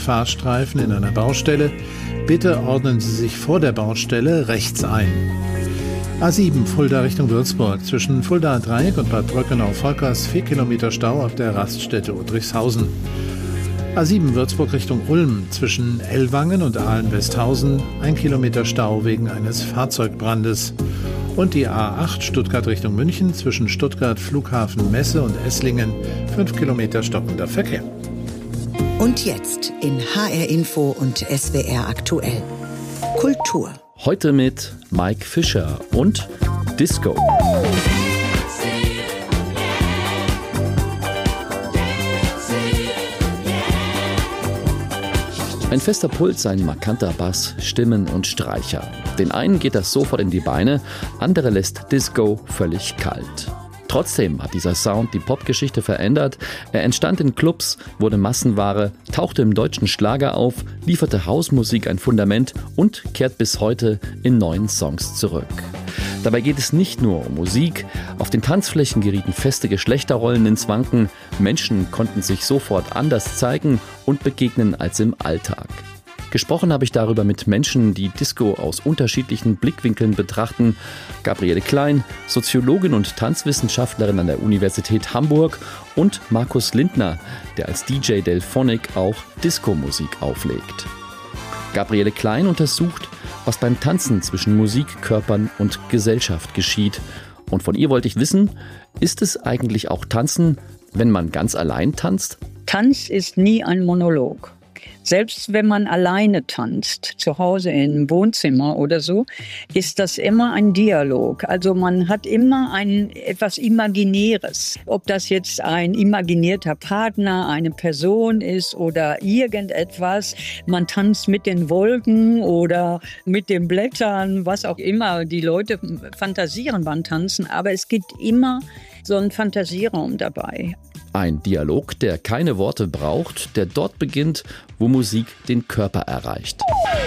Fahrstreifen in einer Baustelle. Bitte ordnen Sie sich vor der Baustelle rechts ein. A7 Fulda Richtung Würzburg. Zwischen Fuldaer Dreieck und Bad Bröckenau-Volkers 4 Kilometer Stau auf der Raststätte Udrichshausen. A7 Würzburg Richtung Ulm. Zwischen Ellwangen und Ahlen-Westhausen 1 Kilometer Stau wegen eines Fahrzeugbrandes. Und die A8 Stuttgart Richtung München. Zwischen Stuttgart Flughafen Messe und Esslingen 5 Kilometer stockender Verkehr. Und jetzt in HR Info und SWR aktuell. Kultur. Heute mit Mike Fischer und Disco. Ein fester Puls, ein markanter Bass, Stimmen und Streicher. Den einen geht das sofort in die Beine, andere lässt Disco völlig kalt. Trotzdem hat dieser Sound die Popgeschichte verändert. Er entstand in Clubs, wurde Massenware, tauchte im deutschen Schlager auf, lieferte Hausmusik ein Fundament und kehrt bis heute in neuen Songs zurück. Dabei geht es nicht nur um Musik. Auf den Tanzflächen gerieten feste Geschlechterrollen ins Wanken. Menschen konnten sich sofort anders zeigen und begegnen als im Alltag. Gesprochen habe ich darüber mit Menschen, die Disco aus unterschiedlichen Blickwinkeln betrachten. Gabriele Klein, Soziologin und Tanzwissenschaftlerin an der Universität Hamburg, und Markus Lindner, der als DJ Delphonic auch Disco-Musik auflegt. Gabriele Klein untersucht, was beim Tanzen zwischen Musik, Körpern und Gesellschaft geschieht. Und von ihr wollte ich wissen, ist es eigentlich auch Tanzen, wenn man ganz allein tanzt? Tanz ist nie ein Monolog. Selbst wenn man alleine tanzt, zu Hause im Wohnzimmer oder so, ist das immer ein Dialog. Also man hat immer etwas Imaginäres. Ob das jetzt ein imaginierter Partner, eine Person ist oder irgendetwas. Man tanzt mit den Wolken oder mit den Blättern, was auch immer. Die Leute fantasieren beim Tanzen, aber es gibt immer so einen Fantasieraum dabei. Ein Dialog, der keine Worte braucht, der dort beginnt, wo Musik den Körper erreicht.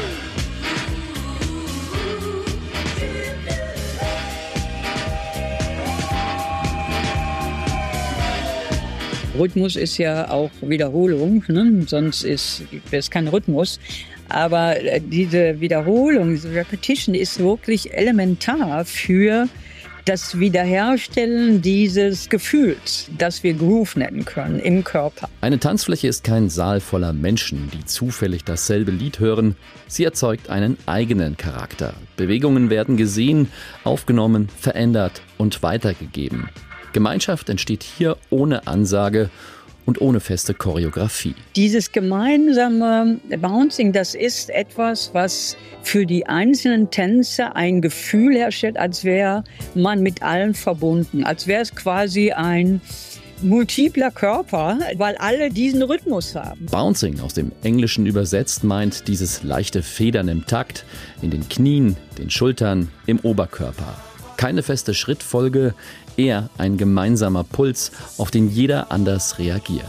Rhythmus ist ja auch Wiederholung, ne? Sonst ist es kein Rhythmus. Aber diese Wiederholung, diese Repetition ist wirklich elementar für das Wiederherstellen dieses Gefühls, das wir Groove nennen können, im Körper. Eine Tanzfläche ist kein Saal voller Menschen, die zufällig dasselbe Lied hören. Sie erzeugt einen eigenen Charakter. Bewegungen werden gesehen, aufgenommen, verändert und weitergegeben. Gemeinschaft entsteht hier ohne Ansage und ohne feste Choreografie. Dieses gemeinsame Bouncing, das ist etwas, was für die einzelnen Tänzer ein Gefühl herstellt, als wäre man mit allen verbunden, als wäre es quasi ein multipler Körper, weil alle diesen Rhythmus haben. Bouncing, aus dem Englischen übersetzt, meint dieses leichte Federn im Takt, in den Knien, den Schultern, im Oberkörper. Keine feste Schrittfolge, eher ein gemeinsamer Puls, auf den jeder anders reagiert.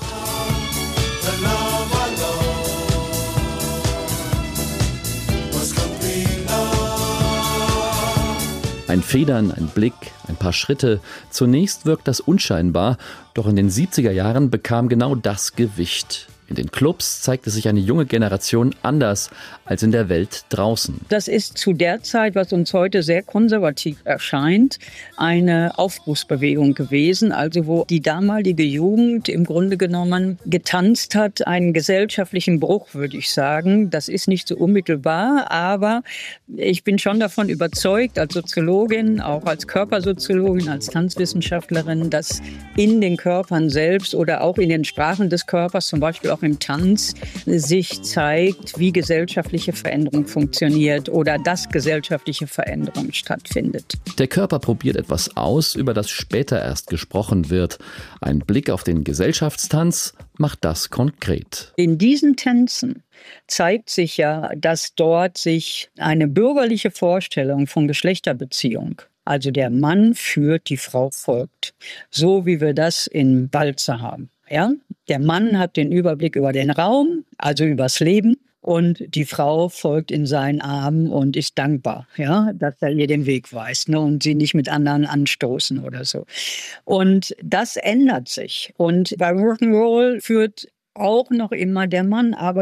Ein Federn, ein Blick, ein paar Schritte. Zunächst wirkt das unscheinbar, doch in den 70er Jahren bekam genau das Gewicht. In den Clubs zeigte sich eine junge Generation anders als in der Welt draußen. Das ist zu der Zeit, was uns heute sehr konservativ erscheint, eine Aufbruchsbewegung gewesen, also wo die damalige Jugend im Grunde genommen getanzt hat, einen gesellschaftlichen Bruch, würde ich sagen. Das ist nicht so unmittelbar, aber ich bin schon davon überzeugt, als Soziologin, auch als Körpersoziologin, als Tanzwissenschaftlerin, dass in den Körpern selbst oder auch in den Sprachen des Körpers, zum Beispiel auch im Tanz, sich zeigt, wie gesellschaftliche Veränderung funktioniert oder dass gesellschaftliche Veränderung stattfindet. Der Körper probiert etwas aus, über das später erst gesprochen wird. Ein Blick auf den Gesellschaftstanz macht das konkret. In diesen Tänzen zeigt sich ja, dass dort sich eine bürgerliche Vorstellung von Geschlechterbeziehung, also der Mann führt, die Frau folgt, so wie wir das in Walzer haben. Ja? Der Mann hat den Überblick über den Raum, also übers Leben, und die Frau folgt in seinen Armen und ist dankbar, ja, dass er ihr den Weg weist, ne, und sie nicht mit anderen anstoßen oder so. Und das ändert sich. Und beim Rock'n'Roll führt auch noch immer der Mann, aber diese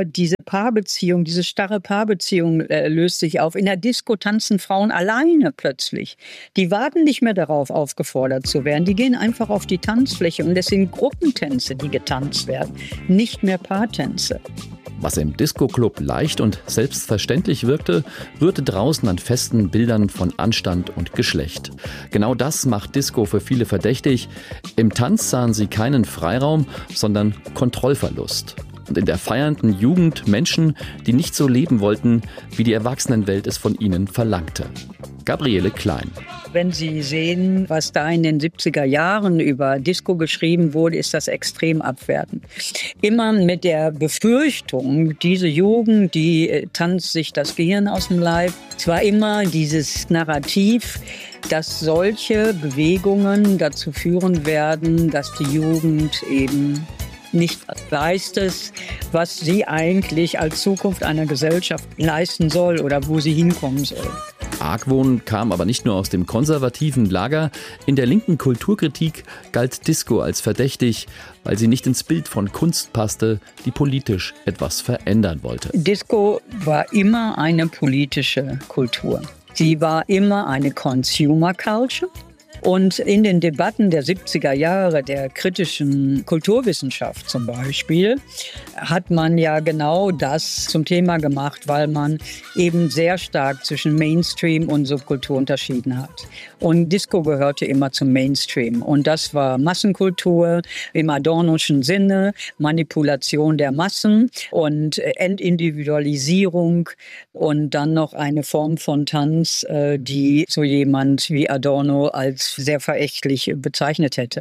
Paarbeziehung, diese starre Paarbeziehung löst sich auf. In der Disco tanzen Frauen alleine plötzlich. Die warten nicht mehr darauf, aufgefordert zu werden. Die gehen einfach auf die Tanzfläche und es sind Gruppentänze, die getanzt werden, nicht mehr Paartänze. Was im Disco-Club leicht und selbstverständlich wirkte, rührte draußen an festen Bildern von Anstand und Geschlecht. Genau das macht Disco für viele verdächtig. Im Tanz sahen sie keinen Freiraum, sondern Kontrollverlust. Und in der feiernden Jugend Menschen, die nicht so leben wollten, wie die Erwachsenenwelt es von ihnen verlangte. Gabriele Klein. Wenn Sie sehen, was da in den 70er Jahren über Disco geschrieben wurde, ist das extrem abwertend. Immer mit der Befürchtung, diese Jugend, die tanzt sich das Gehirn aus dem Leib. Es war immer dieses Narrativ, dass solche Bewegungen dazu führen werden, dass die Jugend eben nicht leistet, was sie eigentlich als Zukunft einer Gesellschaft leisten soll oder wo sie hinkommen soll. Argwohn kam aber nicht nur aus dem konservativen Lager. In der linken Kulturkritik galt Disco als verdächtig, weil sie nicht ins Bild von Kunst passte, die politisch etwas verändern wollte. Disco war immer eine politische Kultur. Sie war immer eine Consumer Culture. Und in den Debatten der 70er Jahre der kritischen Kulturwissenschaft zum Beispiel hat man ja genau das zum Thema gemacht, weil man eben sehr stark zwischen Mainstream und Subkultur unterschieden hat. Und Disco gehörte immer zum Mainstream. Und das war Massenkultur im Adornoschen Sinne, Manipulation der Massen und Entindividualisierung und dann noch eine Form von Tanz, die so jemand wie Adorno als sehr verächtlich bezeichnet hätte.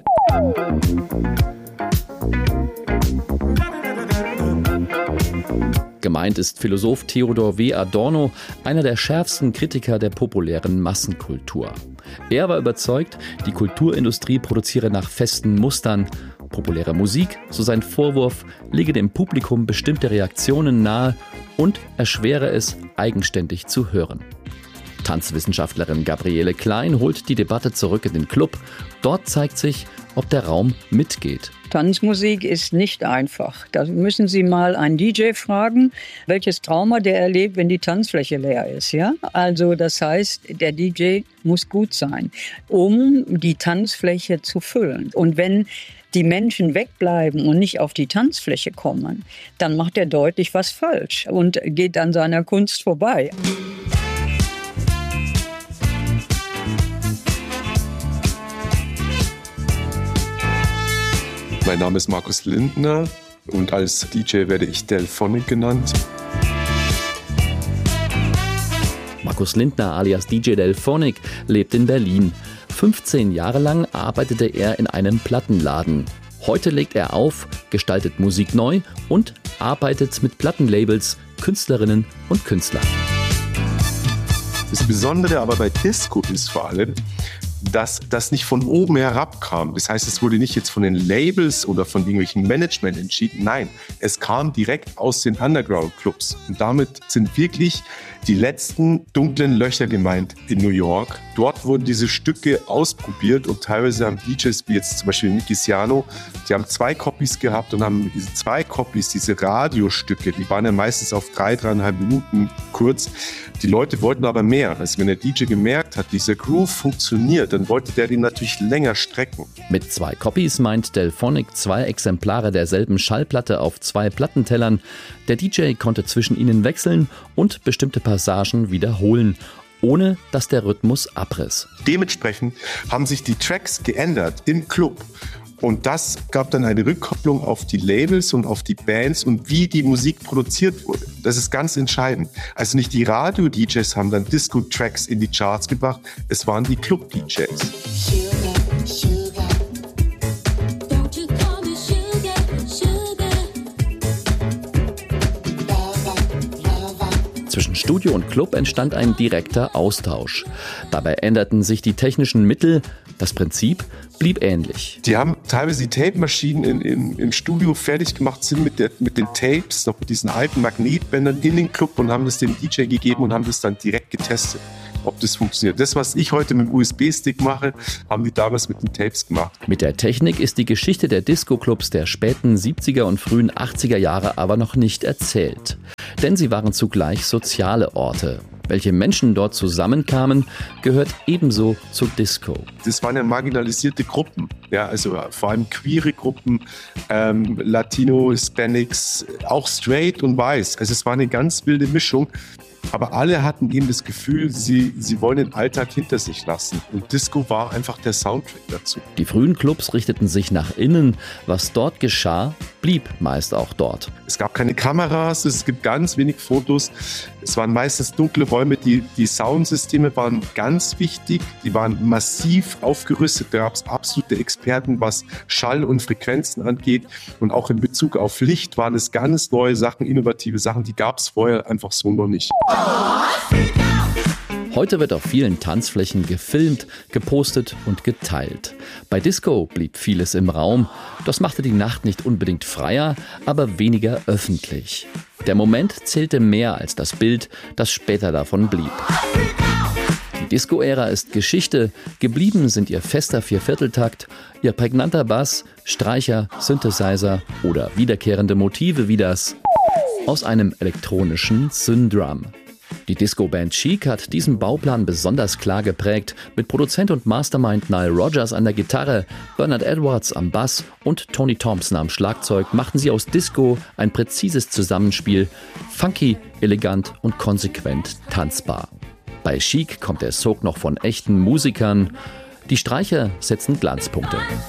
Gemeint ist Philosoph Theodor W. Adorno, einer der schärfsten Kritiker der populären Massenkultur. Er war überzeugt, die Kulturindustrie produziere nach festen Mustern. Populäre Musik, so sein Vorwurf, lege dem Publikum bestimmte Reaktionen nahe und erschwere es, eigenständig zu hören. Tanzwissenschaftlerin Gabriele Klein holt die Debatte zurück in den Club. Dort zeigt sich, ob der Raum mitgeht. Tanzmusik ist nicht einfach. Da müssen Sie mal einen DJ fragen, welches Trauma der erlebt, wenn die Tanzfläche leer ist. Ja? Also das heißt, der DJ muss gut sein, um die Tanzfläche zu füllen. Und wenn die Menschen wegbleiben und nicht auf die Tanzfläche kommen, dann macht er deutlich was falsch und geht an seiner Kunst vorbei. Mein Name ist Markus Lindner und als DJ werde ich Delphonic genannt. Markus Lindner alias DJ Delphonic lebt in Berlin. 15 Jahre lang arbeitete er in einem Plattenladen. Heute legt er auf, gestaltet Musik neu und arbeitet mit Plattenlabels, Künstlerinnen und Künstlern. Das Besondere aber bei Disco ist vor allem, dass das nicht von oben herab kam. Das heißt, es wurde nicht jetzt von den Labels oder von irgendwelchen Management entschieden. Nein, es kam direkt aus den Underground-Clubs. Und damit sind wirklich die letzten dunklen Löcher gemeint in New York. Dort wurden diese Stücke ausprobiert und teilweise haben DJs wie jetzt zum Beispiel Nicky Siano, die haben 2 Copies gehabt und haben diese 2 Copies, diese Radiostücke, die waren ja meistens auf 3,5 Minuten kurz. Die Leute wollten aber mehr. Also wenn der DJ gemerkt hat, dieser Groove funktioniert, dann wollte der den natürlich länger strecken. Mit 2 Copies meint Delphonic 2 Exemplare derselben Schallplatte auf 2 Plattentellern. Der DJ konnte zwischen ihnen wechseln und bestimmte Passagen wiederholen, ohne dass der Rhythmus abriss. Dementsprechend haben sich die Tracks geändert im Club. Und das gab dann eine Rückkopplung auf die Labels und auf die Bands und wie die Musik produziert wurde. Das ist ganz entscheidend. Also nicht die Radio-DJs haben dann Disco-Tracks in die Charts gebracht, es waren die Club-DJs. Zwischen Studio und Club entstand ein direkter Austausch. Dabei änderten sich die technischen Mittel, das Prinzip blieb ähnlich. Die haben teilweise die Tape-Maschinen im Studio fertig gemacht, sind mit den Tapes, noch mit diesen alten Magnetbändern in den Club und haben das dem DJ gegeben und haben das dann direkt getestet, ob das funktioniert. Das, was ich heute mit dem USB-Stick mache, haben die damals mit den Tapes gemacht. Mit der Technik ist die Geschichte der Disco-Clubs der späten 70er und frühen 80er Jahre aber noch nicht erzählt. Denn sie waren zugleich soziale Orte. Welche Menschen dort zusammenkamen, gehört ebenso zur Disco. Das waren ja marginalisierte Gruppen, ja, also vor allem queere Gruppen, Latino, Hispanics, auch straight und weiß. Also es war eine ganz wilde Mischung. Aber alle hatten eben das Gefühl, sie wollen den Alltag hinter sich lassen. Und Disco war einfach der Soundtrack dazu. Die frühen Clubs richteten sich nach innen. Was dort geschah, blieb meist auch dort. Es gab keine Kameras, es gibt ganz wenig Fotos. Es waren meistens dunkle Räume. Die Soundsysteme waren ganz wichtig. Die waren massiv aufgerüstet. Da gab es absolute Experten, was Schall und Frequenzen angeht. Und auch in Bezug auf Licht waren es ganz neue Sachen, innovative Sachen. Die gab es vorher einfach so noch nicht. Heute wird auf vielen Tanzflächen gefilmt, gepostet und geteilt. Bei Disco blieb vieles im Raum. Das machte die Nacht nicht unbedingt freier, aber weniger öffentlich. Der Moment zählte mehr als das Bild, das später davon blieb. Die Disco-Ära ist Geschichte. Geblieben sind ihr fester Viervierteltakt, ihr prägnanter Bass, Streicher, Synthesizer oder wiederkehrende Motive wie das aus einem elektronischen Syndrum. Die Disco-Band Chic hat diesen Bauplan besonders klar geprägt, mit Produzent und Mastermind Nile Rodgers an der Gitarre, Bernard Edwards am Bass und Tony Thompson am Schlagzeug machten sie aus Disco ein präzises Zusammenspiel, funky, elegant und konsequent tanzbar. Bei Chic kommt der Sog noch von echten Musikern, die Streicher setzen Glanzpunkte.